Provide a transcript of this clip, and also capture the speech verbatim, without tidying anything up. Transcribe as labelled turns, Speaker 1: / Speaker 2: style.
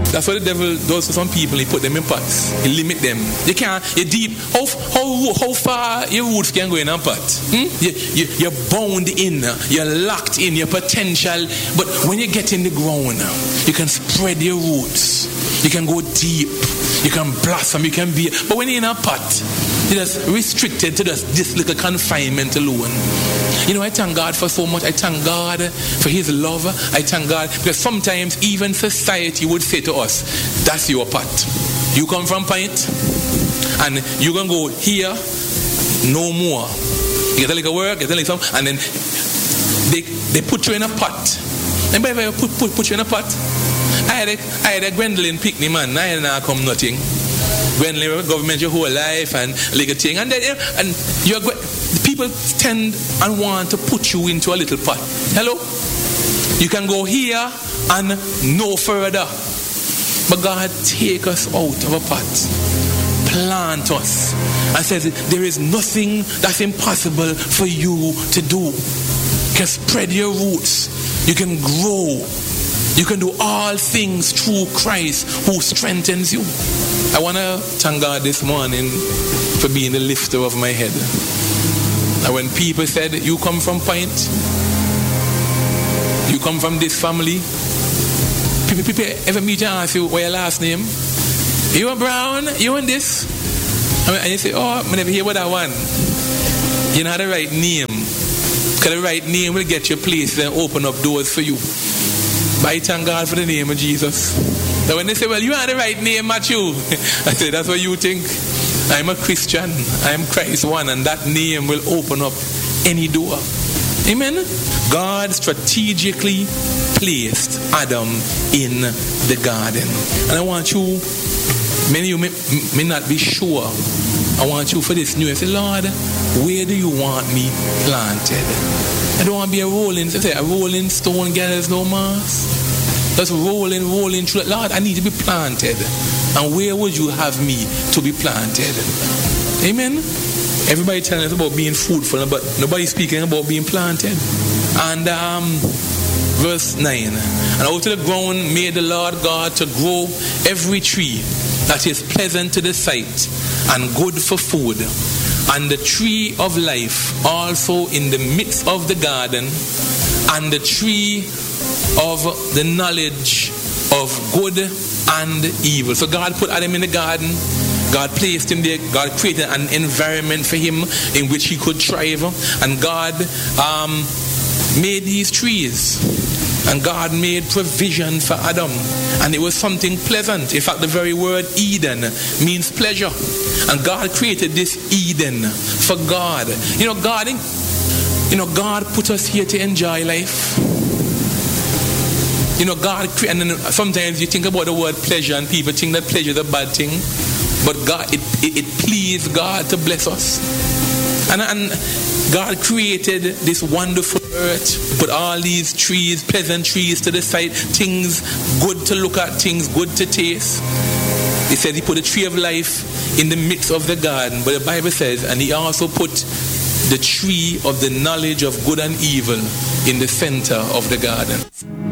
Speaker 1: That's what the devil does to some people. He put them in pots. He limit them. You can't, you're deep. How, how, how far your roots can go in a pot? Hmm? You, you, you're bound in. You're locked in. Your potential. But when you get in the ground, you can spread your roots. You can go deep. You can blossom. You can be. But when you're in a pot, you're just restricted to just this little confinement alone. You know, I thank God for so much. I thank God for His love. I thank God because sometimes even society would say to us, that's your pot. You come from Pint and you're going to go here, no more. You get a little work, get a little something, and then they they put you in a pot. Anybody ever put, put, put you in a pot? I had a, I had a Gwendolyn Pickney, man. I had not come nothing. Gwendolyn, government your whole life and legal thing. And then, and you're people tend and want to put you into a little pot. Hello? You can go here and no further. But God take us out of a pot. Plant us. And says there is nothing that's impossible for you to do. You can spread your roots. You can grow. You can do all things through Christ who strengthens you. I want to thank God this morning for being the lifter of my head. And when people said, you come from Pint, you come from this family, people, people ever meet you and ask you, what your last name? You are Brown, you and this? And you say, oh, I never hear what I want. You know the right name. Because the right name will get you places and open up doors for you. But I thank God for the name of Jesus. So when they say, well, you are the right name, Matthew. I say, that's what you think. I'm a Christian. I am Christ one. And that name will open up any door. Amen? God strategically placed Adam in the garden. And I want you, many of you may, may not be sure. I want you for this new. I say, Lord, where do you want me planted? I don't want to be a rolling, say, a rolling stone gathers no mass. Just rolling, rolling through. Lord, I need to be planted. And where would you have me to be planted? Amen? Everybody telling us about being fruitful, but nobody's speaking about being planted. And um, verse nine. And out of the ground made the Lord God to grow every tree that is pleasant to the sight and good for food. And the tree of life also in the midst of the garden, and the tree of the knowledge of good and evil. So God put Adam in the garden. God placed him there. God created an environment for him in which he could thrive. And God um, made these trees. And God made provision for Adam. And it was something pleasant. In fact, the very word Eden means pleasure. And God created this Eden for God. You know, God, you know, God put us here to enjoy life. You know, God, and then sometimes you think about the word pleasure and people think that pleasure is a bad thing. But God, it, it, it pleased God to bless us. And, and God created this wonderful earth, put all these trees, pleasant trees to the side, things good to look at, things good to taste. He said he put a tree of life in the midst of the garden. But the Bible says, and he also put the tree of the knowledge of good and evil in the center of the garden.